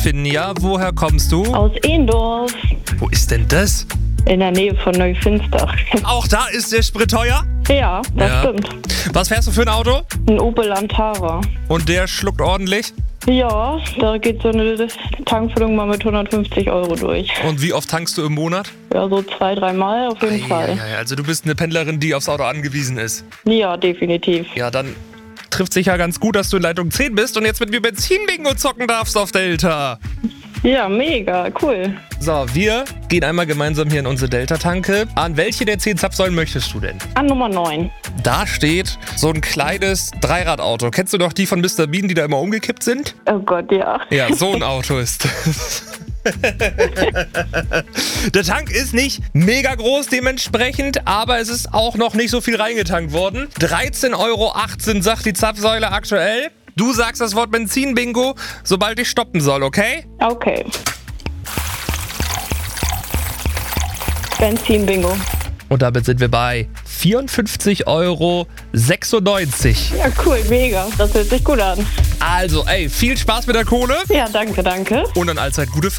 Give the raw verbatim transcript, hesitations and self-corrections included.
Finja, woher kommst du? Aus Ehendorf, Wo ist denn das? in der Nähe von Neufinstach. Auch da ist der Sprit teuer? Ja, das Ja. stimmt. Was fährst du für ein Auto? Ein Opel Antara. Und der schluckt ordentlich? Ja, da geht so eine Tankfüllung mal mit hundertfünfzig Euro durch. Und wie oft tankst du im Monat? Ja, so zwei, dreimal auf jeden Fall. Eieiei, also du bist eine Pendlerin, die aufs Auto angewiesen ist. Ja, definitiv. Ja, dann trifft sich ja ganz gut, dass du in Leitung zehn bist und jetzt mit mir Benzin-Bingo zocken darfst auf Delta. Ja, mega, cool. So, wir gehen einmal gemeinsam hier in unsere Delta-Tanke. An welche der zehn Zapfsäulen möchtest du denn? An Nummer neun. Da steht so ein kleines Dreiradauto. Kennst du doch die von Mister Bean, die da immer umgekippt sind? Oh Gott, ja. Ja, so ein Auto ist das. Der Tank ist nicht mega groß dementsprechend, aber es ist auch noch nicht so viel reingetankt worden. dreizehn Euro achtzehn sagt die Zapfsäule aktuell. Du sagst das Wort Benzin-Bingo, sobald ich stoppen soll, okay? Okay. Benzin-Bingo. Und damit sind wir bei vierundfünfzig Euro sechsundneunzig. Ja, cool, mega. Das hört sich gut an. Also, ey, viel Spaß mit der Kohle Ja, danke, danke. und dann allzeit gute Fahrt.